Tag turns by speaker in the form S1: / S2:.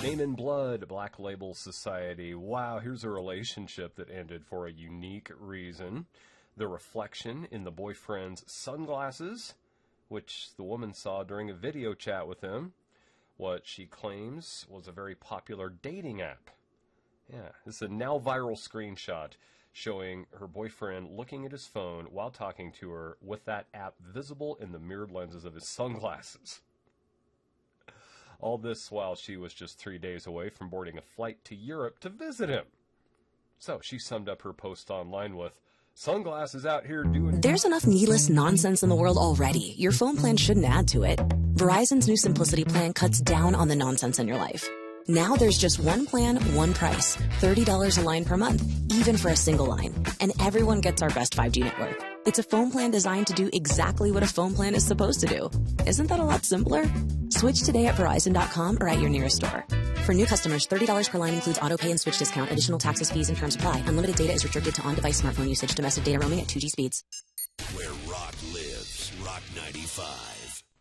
S1: Name in Blood, Black Label Society. Wow, here's a relationship that ended for a unique reason. The reflection in the boyfriend's sunglasses, which the woman saw during a video chat with him. What she claims was a very popular dating app. Yeah, this is a now viral screenshot showing her boyfriend looking at his phone while talking to her with that app visible in the mirrored lenses of his sunglasses. All this while she was just 3 days away from boarding a flight to Europe to visit him. So she summed up her post online with, "Sunglasses out here doing..."
S2: There's enough needless nonsense in the world already. Your phone plan shouldn't add to it. Verizon's new Simplicity plan cuts down on the nonsense in your life. Now there's just one plan, one price. $30 a line per month, even for a single line. And everyone gets our best 5G network. It's a phone plan designed to do exactly what a phone plan is supposed to do. Isn't that a lot simpler? Switch today at Verizon.com or at your nearest store. For new customers, $30 per line includes auto pay and switch discount. Additional taxes, fees, and terms apply. Unlimited data is restricted to on-device smartphone usage. Domestic data roaming at 2G speeds.
S3: Where rock lives. Rock 95.